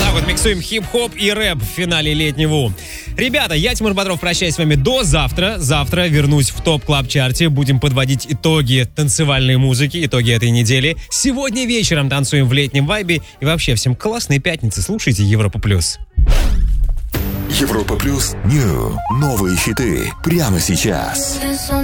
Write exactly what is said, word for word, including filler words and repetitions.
так вот миксуем хип-хоп и рэп в финале летнего. Ребята, я, Тимур Бодров, прощаюсь с вами до завтра. Завтра вернусь в ТОП Клаб Чарте. Будем подводить итоги танцевальной музыки, итоги этой недели. Сегодня вечером танцуем в летнем вайбе. И вообще, всем классной пятницы. Слушайте Европа Плюс. Европа Плюс. Нью. Новые хиты. Прямо сейчас.